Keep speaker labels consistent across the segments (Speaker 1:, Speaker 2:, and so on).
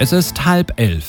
Speaker 1: Es ist 10:30.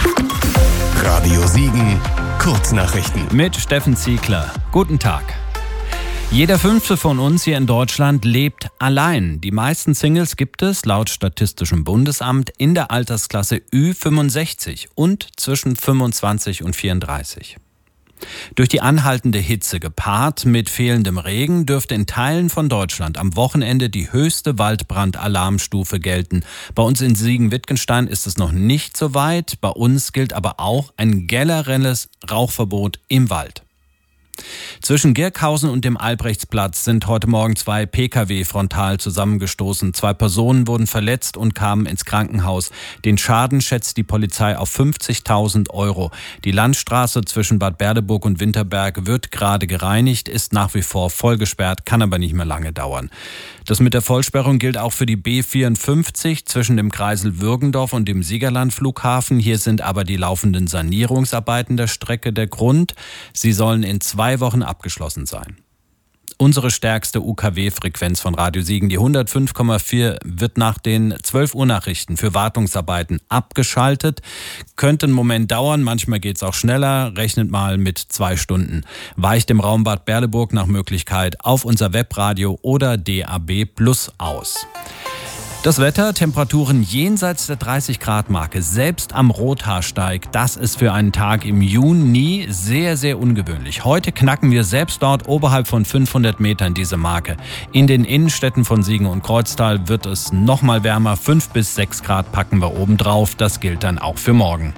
Speaker 2: Radio Siegen, Kurznachrichten.
Speaker 1: Mit Steffen Ziegler. Guten Tag. Jeder Fünfte von uns hier in Deutschland lebt allein. Die meisten Singles gibt es laut Statistischem Bundesamt in der Altersklasse Ü65 und zwischen 25 und 34. Durch die anhaltende Hitze gepaart mit fehlendem Regen dürfte in Teilen von Deutschland am Wochenende die höchste Waldbrand-Alarmstufe gelten. Bei uns in Siegen-Wittgenstein ist es noch nicht so weit. Bei uns gilt aber auch ein generelles Rauchverbot im Wald. Zwischen Girkhausen und dem Albrechtsplatz sind heute Morgen 2 Pkw frontal zusammengestoßen. 2 Personen wurden verletzt und kamen ins Krankenhaus. Den Schaden schätzt die Polizei auf 50.000 €. Die Landstraße zwischen Bad Berleburg und Winterberg wird gerade gereinigt, ist nach wie vor vollgesperrt, kann aber nicht mehr lange dauern. Das mit der Vollsperrung gilt auch für die B54 zwischen dem Kreisel Würgendorf und dem Siegerland-Flughafen. Hier sind aber die laufenden Sanierungsarbeiten der Strecke der Grund. Sie sollen in 2 Wochen abgeschlossen sein. Unsere stärkste UKW-Frequenz von Radio Siegen, die 105,4, wird nach den 12 Uhr Nachrichten für Wartungsarbeiten abgeschaltet. Könnte einen Moment dauern, manchmal geht es auch schneller, rechnet mal mit 2 Stunden. Weicht im Raum Bad Berleburg nach Möglichkeit auf unser Webradio oder DAB+ aus. Das Wetter, Temperaturen jenseits der 30-Grad-Marke, selbst am Rothaarsteig, das ist für einen Tag im Juni sehr, sehr ungewöhnlich. Heute knacken wir selbst dort oberhalb von 500 Metern diese Marke. In den Innenstädten von Siegen und Kreuztal wird es noch mal wärmer, 5 bis 6 Grad packen wir oben drauf. Das gilt dann auch für morgen.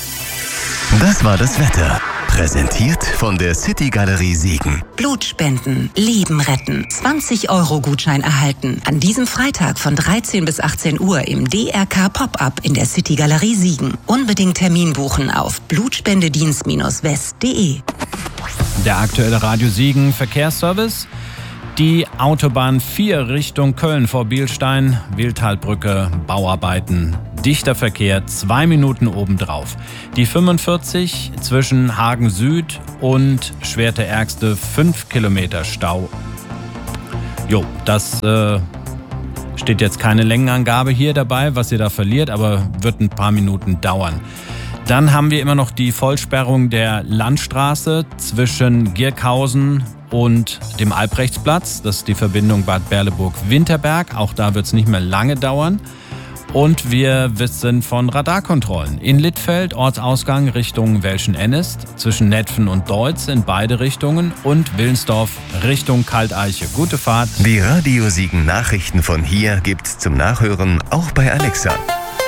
Speaker 2: Das war das Wetter. Präsentiert von der City Galerie Siegen.
Speaker 3: Blutspenden, Leben retten. 20-Euro-Gutschein erhalten. An diesem Freitag von 13 bis 18 Uhr im DRK Pop-Up in der City Galerie Siegen. Unbedingt Termin buchen auf blutspendedienst-west.de.
Speaker 1: Der aktuelle Radio Siegen Verkehrsservice. Die Autobahn 4 Richtung Köln vor Bielstein, Wildtalbrücke, Bauarbeiten, dichter Verkehr, 2 Minuten obendrauf. Die 45 zwischen Hagen Süd und Schwerte-Ärgste, 5 Kilometer Stau. Das steht jetzt keine Längenangabe hier dabei, was ihr da verliert, aber wird ein paar Minuten dauern. Dann haben wir immer noch die Vollsperrung der Landstraße zwischen Girkhausen und dem Albrechtsplatz. Das ist die Verbindung Bad Berleburg-Winterberg. Auch da wird es nicht mehr lange dauern. Und wir wissen von Radarkontrollen. In Littfeld, Ortsausgang Richtung Welschen-Ennest, zwischen Netphen und Deutz in beide Richtungen und Willensdorf Richtung Kalteiche. Gute Fahrt.
Speaker 2: Die Radio Siegen Nachrichten von hier gibt's zum Nachhören auch bei Alexa.